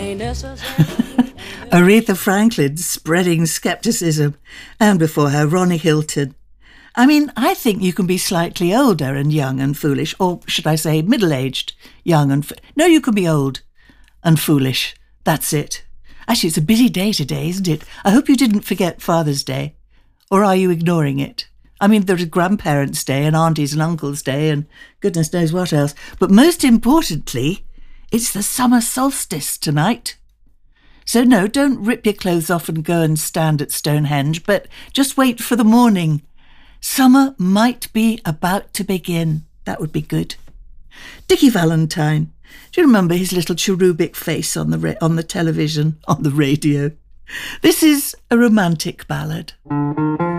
Aretha Franklin spreading scepticism, and before her, Ronnie Hilton. I mean, I think you can be slightly older and young and foolish, or should I say middle-aged, young and... No, you can be old and foolish. That's it. Actually, it's a busy day today, isn't it? I hope you didn't forget Father's Day. Or are you ignoring it? I mean, there's Grandparents' Day and Aunties and Uncles' Day and goodness knows what else. But most importantly, it's the summer solstice tonight. So no, don't rip your clothes off and go and stand at Stonehenge, but just wait for the morning. Summer might be about to begin. That would be good. Dickie Valentine. Do you remember his little cherubic face on the television, on the radio? This is a romantic ballad.